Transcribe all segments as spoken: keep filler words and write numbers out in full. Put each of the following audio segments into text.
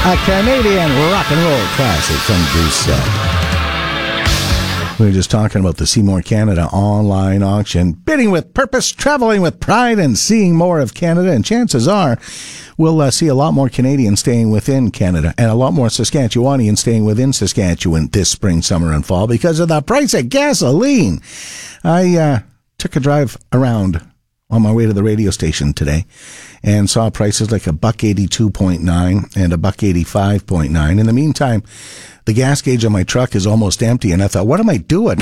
A Canadian rock and roll classic from Doucette. We were just talking about the Seymour Canada online auction. Bidding with purpose, traveling with pride, and seeing more of Canada. And chances are we'll uh, see a lot more Canadians staying within Canada and a lot more Saskatchewanians staying within Saskatchewan this spring, summer, and fall because of the price of gasoline. I uh, took a drive around on my way to the radio station today and saw prices like a buck eighty-two point nine and a buck eighty-five point nine. In the meantime, the gas gauge on my truck is almost empty, and I thought, what am I doing?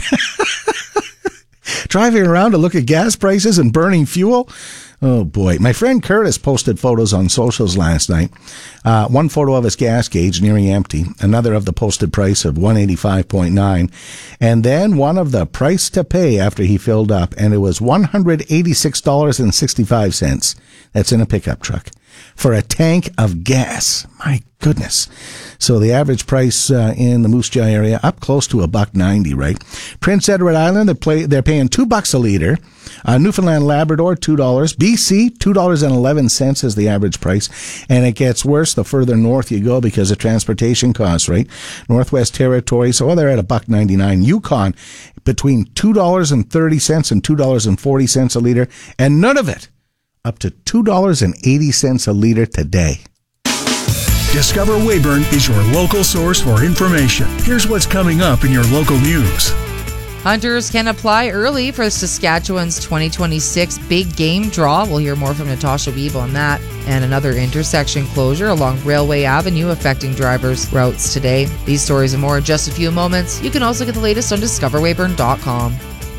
Driving around to look at gas prices and burning fuel? Oh, boy. My friend Curtis posted photos on socials last night. Uh, one photo of his gas gauge nearing empty, another of the posted price of one eighty-five point nine, and then one of the price to pay after he filled up, and it was one hundred eighty-six dollars and sixty-five cents. That's in a pickup truck for a tank of gas. My goodness. So the average price uh, in the Moose Jaw area up close to a buck ninety, right? Prince Edward Island, they play, they're paying two bucks a liter. Uh, Newfoundland Labrador, two dollars. B C, two dollars and eleven cents is the average price. And it gets worse the further north you go because of transportation costs, right? Northwest Territories, so well, they're at a buck ninety-nine. Yukon, between two dollars and thirty cents and two dollars and forty cents a liter. And none of it up to two dollars and eighty cents a liter today. Discover Weyburn is your local source for information. Here's what's coming up in your local news. Hunters can apply early for Saskatchewan's twenty twenty-six Big Game Draw. We'll hear more from Natasha Weeb on that. And another intersection closure along Railway Avenue affecting drivers' routes today. These stories and more in just a few moments. You can also get the latest on discover weyburn dot com.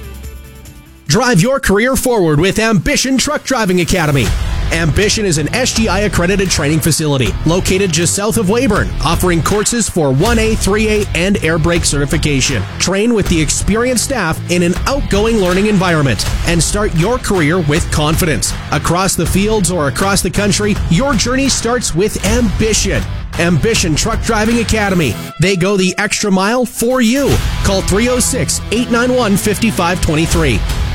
Drive your career forward with Ambition Truck Driving Academy. Ambition is an S G I-accredited training facility located just south of Weyburn, offering courses for one A, three A, and air brake certification. Train with the experienced staff in an outgoing learning environment and start your career with confidence. Across the fields or across the country, your journey starts with Ambition. Ambition Truck Driving Academy. They go the extra mile for you. Call three oh six, eight nine one, five five two three.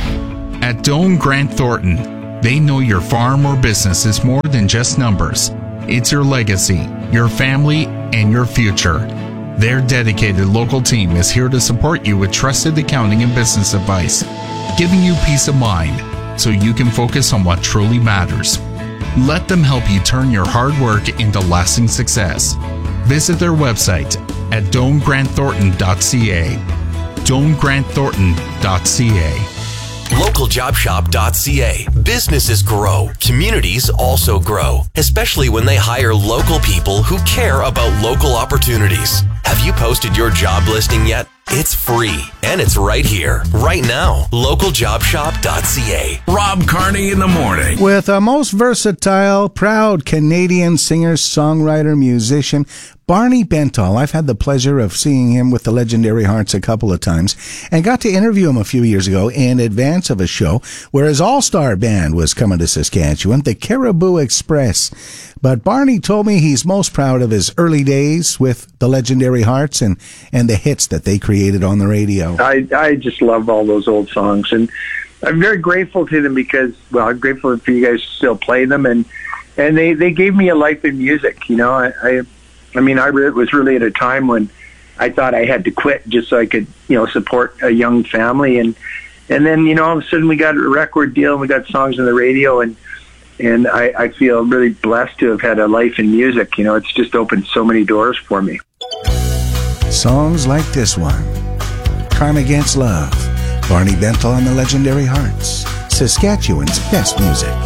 At Doane Grant Thornton, they know your farm or business is more than just numbers. It's your legacy, your family, and your future. Their dedicated local team is here to support you with trusted accounting and business advice, giving you peace of mind so you can focus on what truly matters. Let them help you turn your hard work into lasting success. Visit their website at doane grant thornton dot c a. doane grant thornton dot c a. local job shop dot c a. Businesses grow. Communities also grow, especially when they hire local people who care about local opportunities. Have you posted your job listing yet? It's free, and it's right here, right now. local job shop dot c a. Rob Carney in the morning. With a most versatile, proud Canadian singer, songwriter, musician, Barney Bentall. I've had the pleasure of seeing him with the Legendary Hearts a couple of times and got to interview him a few years ago in advance of a show where his all-star band was coming to Saskatchewan, the Caribou Express. But Barney told me he's most proud of his early days with the Legendary Hearts and, and the hits that they created on the radio. I, I just love all those old songs, and I'm very grateful to them because, well, I'm grateful for you guys to still play them, and, and they, they gave me a life in music. You know, I, I I mean, I re- was really at a time when I thought I had to quit just so I could, you know, support a young family. And and then, you know, all of a sudden we got a record deal and we got songs on the radio. And and I, I feel really blessed to have had a life in music. You know, it's just opened so many doors for me. Songs like this one, Crime Against Love, Barney Bentall and the Legendary Hearts, Saskatchewan's best music.